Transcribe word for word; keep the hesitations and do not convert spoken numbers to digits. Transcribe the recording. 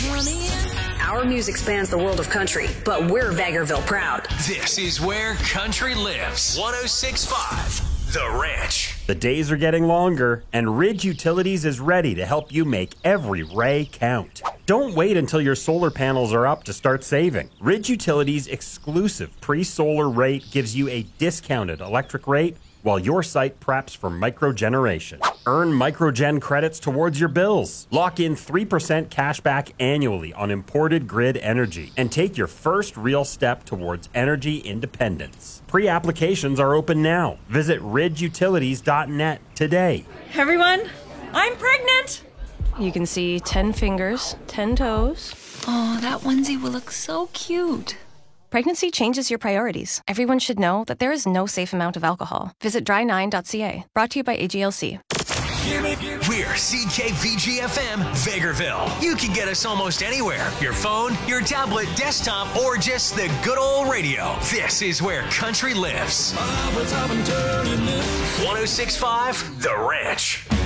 Our music spans the world of country, but we're Vegreville proud. This is where country lives. one oh six point five, The Ranch. The days are getting longer, and Ridge Utilities is ready to help you make every ray count. Don't wait until your solar panels are up to start saving. Ridge Utilities' exclusive pre-solar rate gives you a discounted electric rate while your site preps for microgeneration. Earn microgen credits towards your bills. Lock in three percent cash back annually on imported grid energy and take your first real step towards energy independence. Pre-applications are open now. Visit ridge utilities dot net today. Everyone, I'm pregnant! You can see ten fingers, ten toes. Oh, that onesie will look so cute. Pregnancy changes your priorities. Everyone should know that there is no safe amount of alcohol. Visit dry nine dot c a. Brought to you by A G L C. We're C K V G F M, Vegreville. You can get us almost anywhere. Your phone, your tablet, desktop, or just the good old radio. This is where country lives. one oh six point five, The Ranch.